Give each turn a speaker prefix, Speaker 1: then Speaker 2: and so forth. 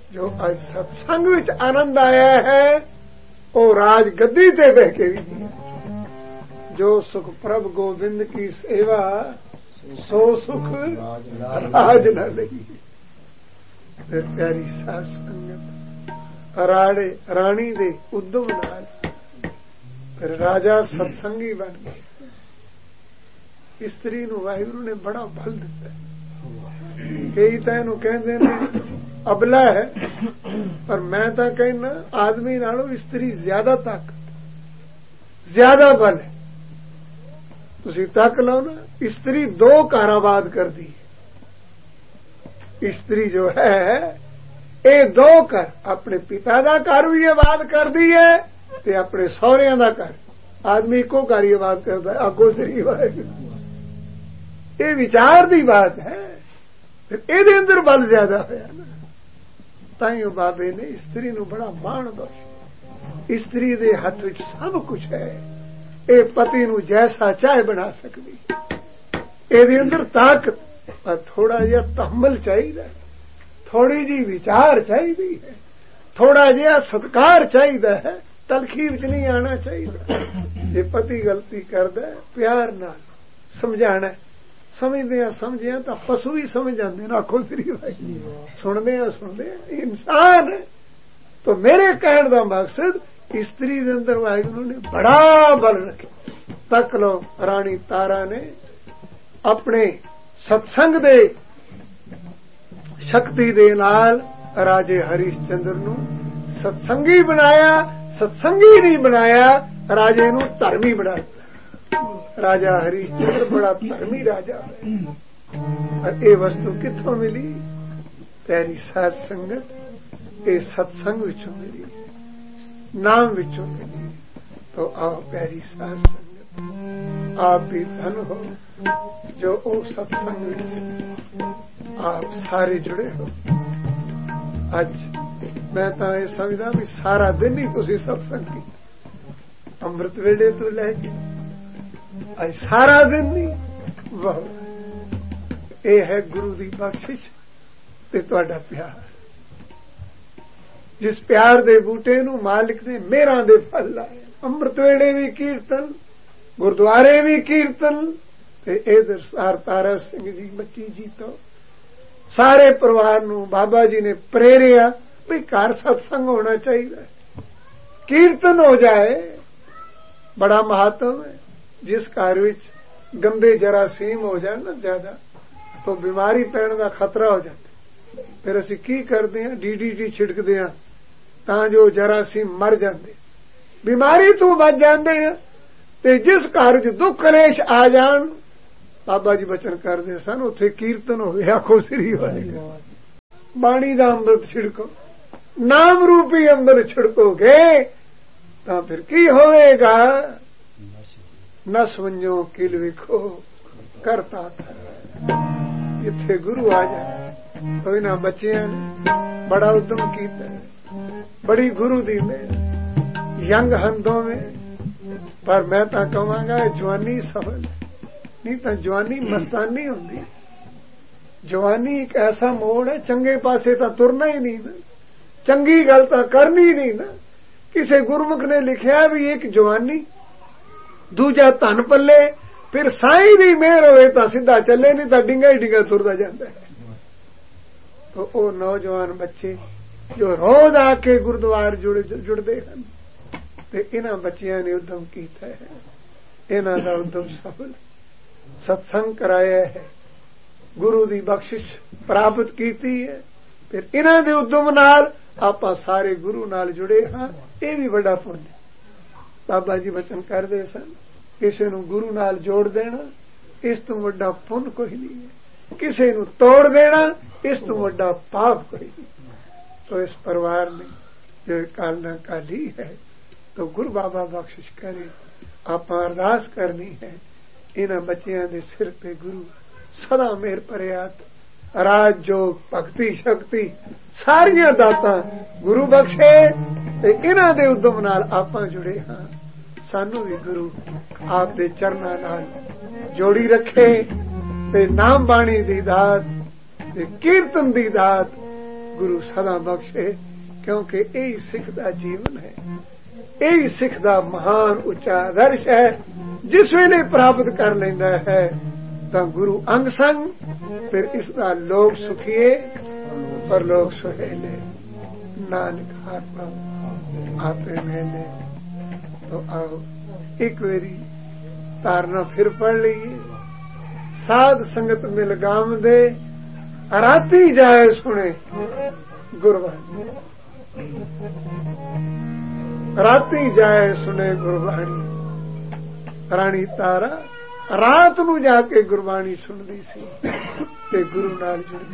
Speaker 1: जो अज सत्संग विच आनंद आया है वो राज गद्दी ते बह के भी दिया। जो सुख प्रभ गोविंद की सेवा सो सुख राज न लगी। फिर प्यारी साध संगत राणी दे उद्यम नाल फिर राजा सत्संगी बन गया। स्त्री नूं वाहिगुरू ने बड़ा बल दिता। कई तां इहनूं कहंदे ने अबला है, पर मैं तो कहना आदमी नालों स्त्री ज्यादा ताकत ज्यादा बल है। तुसी तक लो ना, स्त्री 2 घर आबाद कर दी है। स्त्री जो है ये 2 घर अपने पिता का घर भी आबाद कर दी है ते अपने सौहरियां दा घर। आदमी को घर ही आबाद करता है, आगो श्री वाहिगुरू। ये विचार दी बात है। फिर ਇਹਦੇ अंदर बल ज्यादा होया ना। ताइयों बाबे ने स्त्री नूं बड़ा मान बख्शिया। स्त्री दे हथ विच सब कुछ है। ये पति नूं जैसा चाहे बना सकदी। ਇਹਦੇ अंदर ताकत, पर थोड़ा जिहा तहम्मुल चाहिए, थोड़ी जी विचार चाहिए है, थोड़ा जिहा सत्कार चाहिए है। तलखी विच नहीं आना चाहिए। जे पति गलती करदा है प्यार नाल समझाना। समझदे तो पशु ही समझ जाते ना। आखो श्री वाहिगुरू। सुनते इंसान है। तो मेरे कहने का मकसद स्त्री के अंदर वाहिगुरू ने बड़ा बल रखे। तक लो रानी तारा ने अपने सत्संग दे शक्ति दे नाल राजे हरिश्चंद्र नूं सत्संगी बनाया। सत्संगी नहीं बनाया, राजे नूं धर्मी बनाया। राजा हरिश्चंद्र बड़ा धर्मी राजा है। और ये वस्तु कित्थों मिली? प्यारी साध संगत, ये सत्संग विचों मिली, नाम विचों मिली। तो आओ प्यारी साध संगत, आप भी धन हो जो ओ सत्संग विच आप सारे जुड़े हो। अज मैं तो ये समझदा भी सारा दिन ही तुसीं सत्संग कीता। अमृत वेले तो लैके आज सारा दिन नहीं। वाह, ये है गुरु की बख्शिश ते तुहाडा प्यार। जिस प्यार दे बूटे नूं मालिक ने मेहरां दे फल लाए। अमृत वेले भी कीर्तन, गुरुद्वारे भी कीर्तन, ते इधर सार तारा सिंह जी बच्ची जी तो सारे परिवार नूं बाबा जी ने प्रेरिया भी घर सत्संग होना चाहिए, कीर्तन हो जाए। बड़ा महत्व है। जिस घर विच गंदे जरासीम हो जाए ना ज्यादा, तो बीमारी पैण का खतरा हो जाता। फिर असीं की करते हैं? DDT छिड़कते हैं तां जो जरासीम मर जाते, बीमारी तो बच जाते हैं। ते जिस घर च दुख कलेश आ जान, बाबा जी बचन करते सन उत्थे कीर्तन होवे। आखो श्री वाहिगुरू। बाणी दा अमृत छिड़को, नाम रूपी अमृत छिड़कोगे तां फिर की होएगा? नस वंजो किल विखो करता था। इत्थे गुरु आ जाए तो इन्हां बच्चियां ने बड़ा उद्यम कीता। बड़ी गुरु दी मेहर। यंग हंदों में, पर मैं तां कहांगा जवानी सफल नहीं तां जवानी मस्तानी हुंदी। जवानी एक ऐसा मोड़ है, चंगे पासे तां तुरना ही नहीं ना, चंगी गल तां करनी नहीं ना। किसे गुरमुख ने लिखिया भी एक जवानी, दूजा धन पल्ले, फिर साईं दी मेहर होवे तां सीधा चले, नहीं तां डिंगा ही डिंगा तुरदा जांदा है। तो वो नौजवान बच्चे जो रोज आके गुरुद्वार जुड़ते हैं, ते इन्हां बच्चियां ने उद्यम कीता है। इन्हां दा उद्यम सफल। सत्संग कराया है, गुरु दी बख्शिश प्राप्त कीती है। फिर इन्हां दे उद्यम नाल आपां सारे गुरु नाल जुड़े हां। ये भी बड़ा पुण्य। बाबा जी वचन करते सन, किसी नूं गुरु नाल जोड़ देना इस तो वड्डा पुण्य कोई नहीं है, किसी नूं तोड़ देना इस तो वड्डा पाप कोई नहीं। तो इस परिवार ने जो कालना काली है, तो गुरु बाबा बख्शिश करे। आप अरदास करनी है, इन्हां बच्चियां दे सिर ते गुरु सदा मेहर भरियात। राज जोग भगती शक्ति सारियां दातां गुरु बख्शे, ते इन्हां दे उद्यम नाल आपां जुड़े हां। सानू भी गुरु आप दे चरनां नाल जोड़ी रखे, ते नाम बाणी दी दात ते कीर्तन दी दात ਗੁਰੂ ਸਦਾ ਬਖਸ਼ੇ, ਕਿਉਂਕਿ ਇਹੀ ਸਿੱਖ ਦਾ ਜੀਵਨ ਹੈ, ਇਹੀ ਸਿੱਖ ਦਾ ਮਹਾਨ ਉੱਚਾ ਆਦਰਸ਼ ਹੈ। ਜਿਸ ਵੇਲੇ ਪ੍ਰਾਪਤ ਕਰ ਲੈਂਦਾ ਹੈ ਤਾਂ ਗੁਰੂ ਅੰਗ ਸੰਗ, ਫਿਰ ਇਸ ਦਾ ਲੋਕ ਸੁਖੀਏ ਪਰਲੋਕ ਸੁਹੇਲੇ। ਨਾਨਕ ਹਰ ਆਪੇ ਮੇਲੇ। तो आओ एक वेरी तारना फिर पढ़ लीए। साध संगत मिल गाम दे, राती जाए सुने गुरबाणी, राती जाए सुने गुरबाणी। राणी तारा रात नूं जाके गुरबाणी सुनदी सी ते गुरु नाल जुड़दी